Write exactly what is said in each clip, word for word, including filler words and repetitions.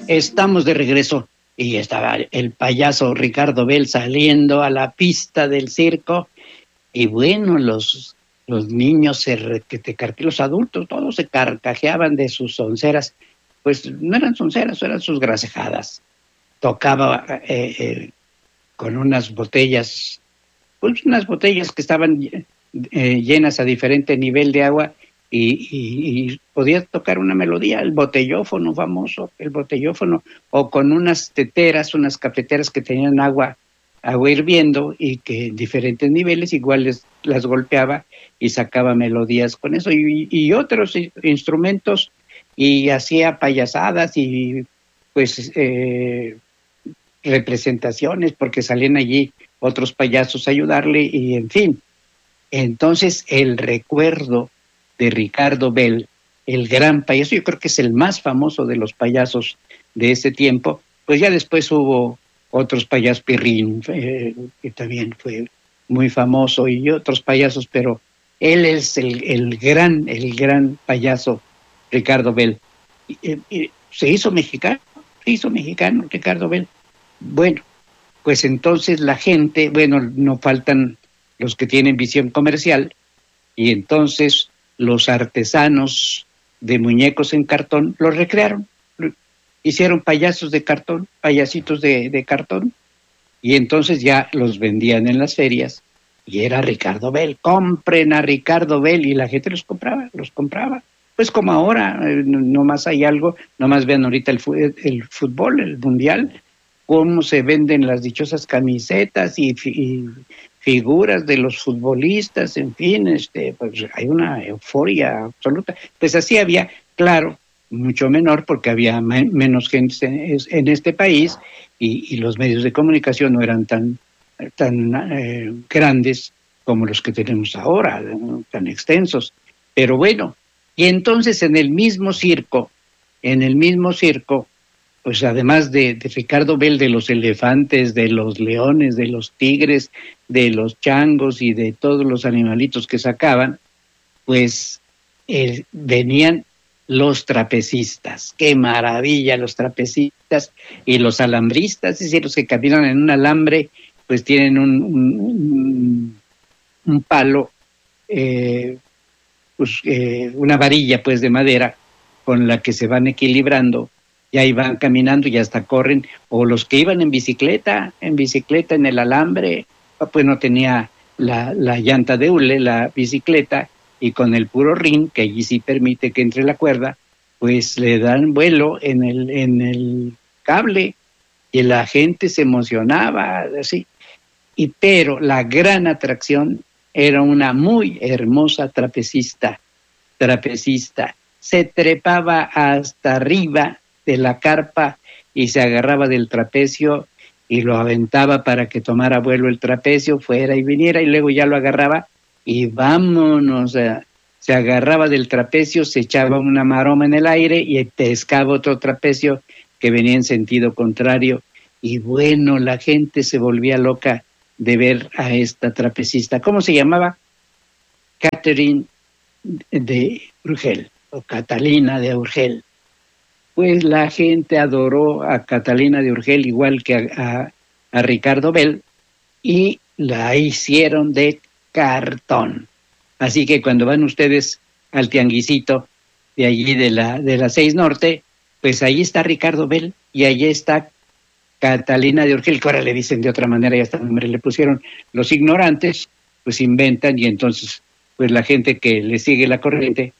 Estamos de regreso y estaba el payaso Ricardo Bell saliendo a la pista del circo y bueno, los, los niños, se, que te, los adultos, todos se carcajeaban de sus sonceras, pues no eran sonceras, eran sus gracejadas. Tocaba eh, eh, con unas botellas, pues unas botellas que estaban eh, llenas a diferente nivel de agua. Y, y, y podía tocar una melodía, el botellófono famoso, el botellófono, o con unas teteras, unas cafeteras que tenían agua, agua hirviendo y que en diferentes niveles igual les, las golpeaba y sacaba melodías con eso y, y otros instrumentos y hacía payasadas y pues eh, representaciones porque salían allí otros payasos a ayudarle y en fin. Entonces el recuerdo de Ricardo Bell, el gran payaso, yo creo que es el más famoso de los payasos de ese tiempo, pues ya después hubo otros payasos, Pirrín, eh, que también fue muy famoso, y otros payasos, pero él es el, el gran, el gran payaso, Ricardo Bell. Y, y, se hizo mexicano, se hizo mexicano Ricardo Bell. Bueno, pues entonces la gente, bueno, no faltan los que tienen visión comercial, y entonces los artesanos de muñecos en cartón los recrearon, hicieron payasos de cartón, payasitos de, de cartón, y entonces ya los vendían en las ferias, y era Ricardo Bell, compren a Ricardo Bell, y la gente los compraba, los compraba, pues como ahora, eh, nomás hay algo, nomás vean ahorita el, el fútbol, el mundial, cómo se venden las dichosas camisetas y, y figuras de los futbolistas, en fin, este, pues hay una euforia absoluta. Pues así había, claro, mucho menor porque había me menos gente en, en este país y, y los medios de comunicación no eran tan, tan eh, grandes como los que tenemos ahora, tan extensos. Pero bueno, y entonces en el mismo circo, en el mismo circo, pues además de, de Ricardo Bell, de los elefantes, de los leones, de los tigres, de los changos y de todos los animalitos que sacaban, pues eh, venían los trapecistas. ¡Qué maravilla los trapecistas! Y los alambristas, es decir, los que caminan en un alambre, pues tienen un, un, un, un palo, eh, pues, eh, una varilla pues de madera con la que se van equilibrando. Y ahí van caminando y hasta corren, o los que iban en bicicleta, en bicicleta en el alambre, pues no tenía la, la llanta de hule, la bicicleta, y con el puro rin, que allí sí permite que entre la cuerda, pues le dan vuelo en el, en el cable, y la gente se emocionaba, así. Y pero la gran atracción era una muy hermosa trapecista, trapecista, se trepaba hasta arriba de la carpa y se agarraba del trapecio y lo aventaba para que tomara vuelo el trapecio, fuera y viniera, y luego ya lo agarraba y vámonos, a, se agarraba del trapecio, se echaba una maroma en el aire y pescaba otro trapecio que venía en sentido contrario, y bueno, la gente se volvía loca de ver a esta trapecista. ¿Cómo se llamaba? Catherine de Urgel, o Catalina de Urgel. Pues la gente adoró a Catalina de Urgel igual que a, a, a Ricardo Bell y la hicieron de cartón. Así que cuando van ustedes al tianguisito de allí de la, de la seis Norte, pues ahí está Ricardo Bell y allí está Catalina de Urgel, que ahora le dicen de otra manera y hasta nombre le pusieron. Los ignorantes pues inventan y entonces pues la gente que le sigue la corriente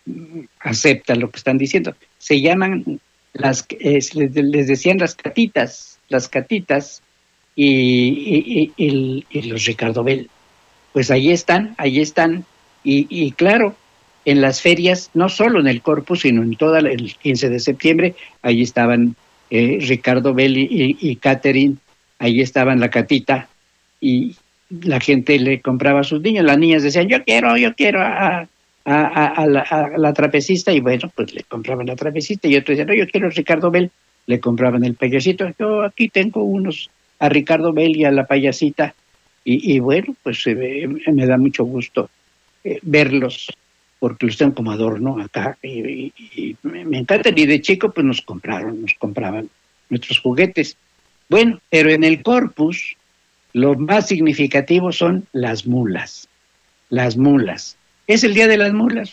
acepta lo que están diciendo. Se llaman las, eh, les, les decían las catitas, las catitas y, y, y, y los Ricardo Bell. Pues ahí están, ahí están. Y, y claro, en las ferias, no solo en el Corpus, sino en todo el quince de septiembre, ahí estaban eh, Ricardo Bell y, y, y Catherine, ahí estaban la catita y la gente le compraba a sus niños. Las niñas decían, yo quiero, yo quiero a... A, a, a, la, a la trapecista, y bueno, pues le compraban la trapecista, y otro decía, no, yo quiero a Ricardo Bell, le compraban el payasito. Yo aquí tengo unos a Ricardo Bell y a la payasita, y, y bueno, pues eh, me da mucho gusto eh, verlos porque los tengo como adorno acá, y, y, y me encantan, y de chico pues nos compraron, nos compraban nuestros juguetes. Bueno, pero en el Corpus lo más significativo son las mulas, las mulas. Es el día de las mulas.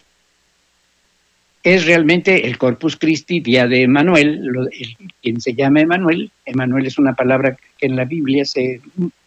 Es realmente el Corpus Christi, día de Emanuel, lo, el, quien se llama Emanuel. Emanuel es una palabra que en la Biblia se,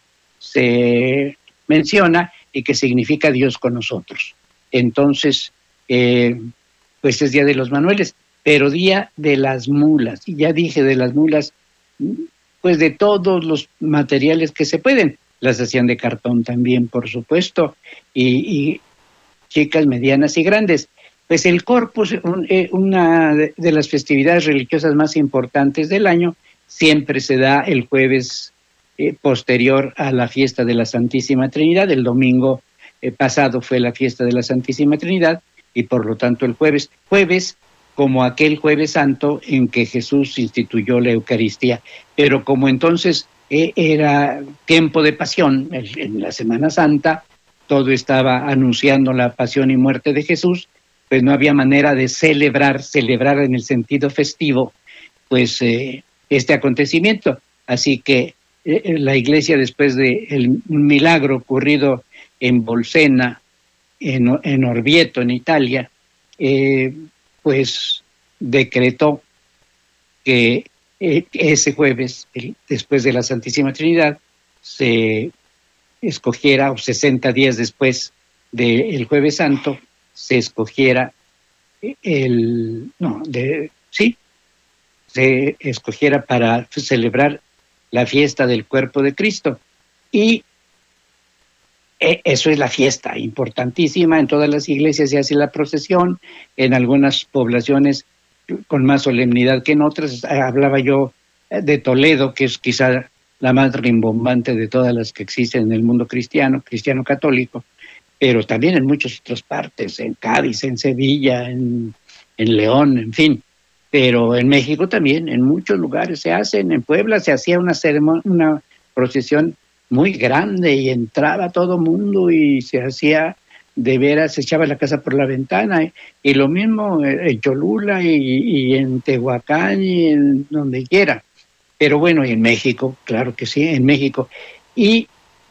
se menciona y que significa Dios con nosotros. Entonces, eh, pues es día de los Manueles, pero día de las mulas. Y ya dije de las mulas, pues de todos los materiales que se pueden. Las hacían de cartón también, por supuesto, y, y chicas, medianas y grandes. Pues el Corpus, una de las festividades religiosas más importantes del año, siempre se da el jueves eh, posterior a la fiesta de la Santísima Trinidad. El domingo eh, pasado fue la fiesta de la Santísima Trinidad y por lo tanto el jueves, jueves como aquel Jueves Santo en que Jesús instituyó la Eucaristía. Pero como entonces eh, era tiempo de pasión, en la Semana Santa, todo estaba anunciando la pasión y muerte de Jesús, pues no había manera de celebrar, celebrar en el sentido festivo, pues eh, este acontecimiento. Así que eh, la Iglesia, después de el, un milagro ocurrido en Bolsena, en, en Orvieto, en Italia, eh, pues decretó que eh, ese jueves, el, después de la Santísima Trinidad, se escogiera, o sesenta días después del Jueves Santo, se escogiera el, no, de, sí, se escogiera para celebrar la fiesta del cuerpo de Cristo. Y eso es la fiesta importantísima. En todas las iglesias se hace la procesión, en algunas poblaciones con más solemnidad que en otras. Hablaba yo de Toledo, que es quizá la más rimbombante de todas las que existen en el mundo cristiano, cristiano católico, pero también en muchas otras partes, en Cádiz, en Sevilla, en, en León, en fin. Pero en México también, en muchos lugares se hacen. En Puebla se hacía una ceremonia, una procesión muy grande y entraba todo mundo y se hacía de veras, se echaba la casa por la ventana. Y, y lo mismo en Cholula y, y en Tehuacán y en donde quiera. Pero bueno, y en México, claro que sí, en México. Y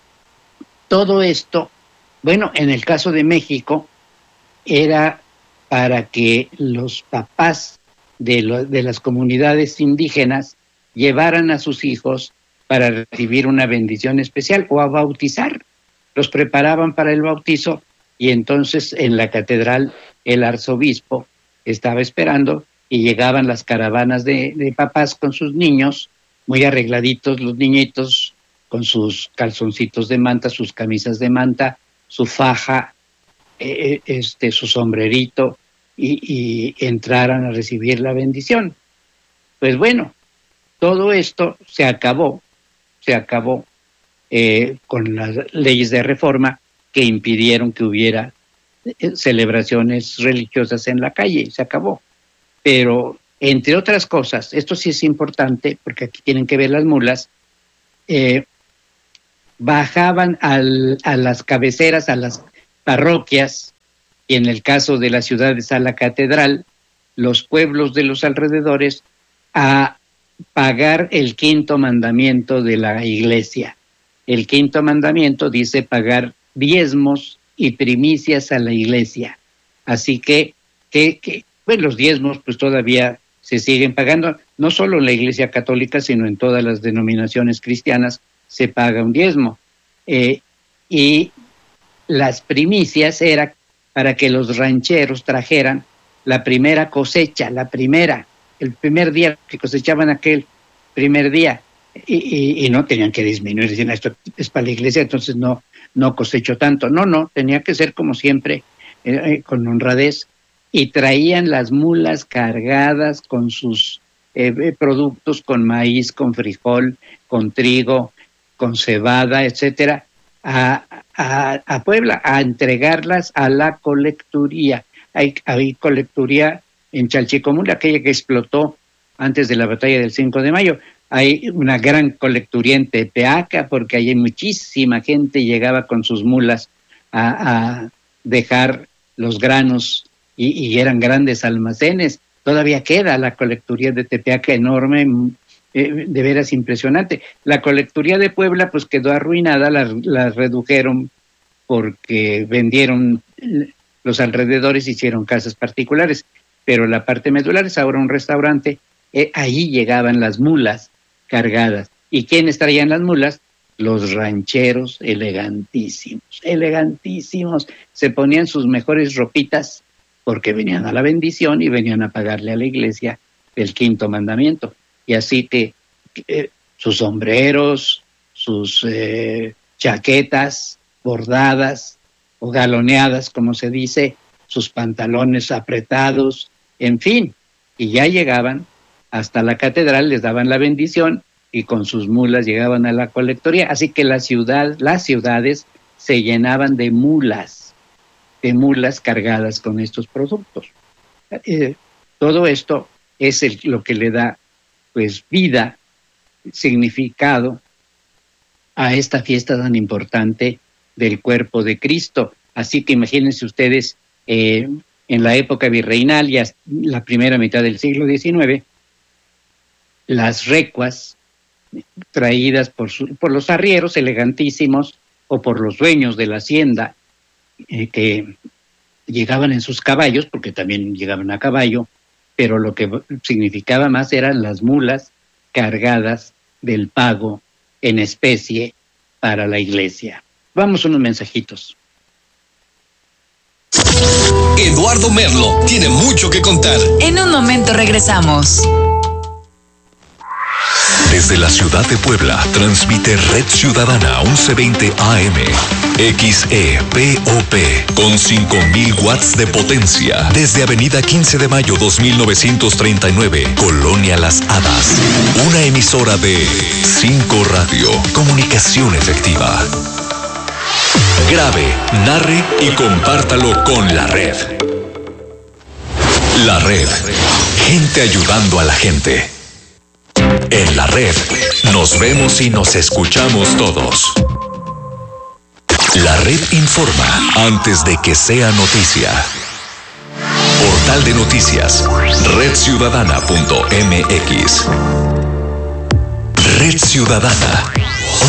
todo esto, bueno, en el caso de México, era para que los papás de, lo, de las comunidades indígenas llevaran a sus hijos para recibir una bendición especial o a bautizar. Los preparaban para el bautizo y entonces en la catedral el arzobispo estaba esperando y llegaban las caravanas de, de papás con sus niños, muy arregladitos los niñitos, con sus calzoncitos de manta, sus camisas de manta, su faja, eh, este, su sombrerito, y, y entraran a recibir la bendición. Pues bueno, todo esto se acabó, se acabó eh, con las leyes de reforma que impidieron que hubiera eh, celebraciones religiosas en la calle, se acabó. Pero, entre otras cosas, esto sí es importante, porque aquí tienen que ver las mulas, eh, bajaban al, a las cabeceras, a las parroquias, y en el caso de las ciudades a la catedral, los pueblos de los alrededores, a pagar el quinto mandamiento de la iglesia. El quinto mandamiento dice pagar diezmos y primicias a la iglesia. Así que, que, que pues los diezmos pues todavía se siguen pagando, no solo en la Iglesia Católica, sino en todas las denominaciones cristianas se paga un diezmo. Eh, y las primicias era para que los rancheros trajeran la primera cosecha, la primera, el primer día que cosechaban aquel primer día, y, y, y no tenían que disminuir, decían, esto es para la iglesia, entonces no, no cosecho tanto. No, no, tenía que ser como siempre, eh, con honradez, y traían las mulas cargadas con sus eh, productos, con maíz, con frijol, con trigo, con cebada, etcétera, a, a, a Puebla, a entregarlas a la colecturía. Hay, hay colecturía en Chalchicomún, aquella que explotó antes de la batalla del cinco de mayo. Hay una gran colecturía en Tepeaca, porque allí muchísima gente llegaba con sus mulas a, a dejar los granos y, y eran grandes almacenes. Todavía queda la colecturía de Tepeaca enorme, eh, de veras impresionante. La colecturía de Puebla pues quedó arruinada, la, la redujeron porque vendieron los alrededores, hicieron casas particulares, pero la parte medular es ahora un restaurante. Eh, ahí llegaban las mulas cargadas. ¿Y quiénes traían las mulas? Los rancheros elegantísimos, elegantísimos. Se ponían sus mejores ropitas porque venían a la bendición y venían a pagarle a la iglesia el quinto mandamiento. Y así que eh, sus sombreros, sus eh, chaquetas bordadas o galoneadas, como se dice, sus pantalones apretados, en fin, y ya llegaban hasta la catedral, les daban la bendición y con sus mulas llegaban a la colectoría. Así que la ciudad, las ciudades se llenaban de mulas, de mulas cargadas con estos productos. Eh, todo esto es el, lo que le da pues vida, significado a esta fiesta tan importante del cuerpo de Cristo. Así que imagínense ustedes, eh, en la época virreinal y hasta la primera mitad del siglo diecinueve, las recuas traídas por, su, por los arrieros elegantísimos o por los dueños de la hacienda, eh, que llegaban en sus caballos, porque también llegaban a caballo, pero lo que significaba más eran las mulas cargadas del pago en especie para la iglesia. Vamos a unos mensajitos. Eduardo Merlo tiene mucho que contar. En un momento regresamos. Desde la ciudad de Puebla, transmite Red Ciudadana once veinte A M, X E P O P, con cinco mil watts de potencia. Desde Avenida quince de mayo dos mil novecientos treinta y nueve, Colonia Las Hadas. Una emisora de cinco Radio, comunicación efectiva. Grabe, narre y compártalo con la red. La red. Gente ayudando a la gente. En la red, nos vemos y nos escuchamos todos. La red informa antes de que sea noticia. Portal de noticias, red ciudadana punto m x. Red Ciudadana.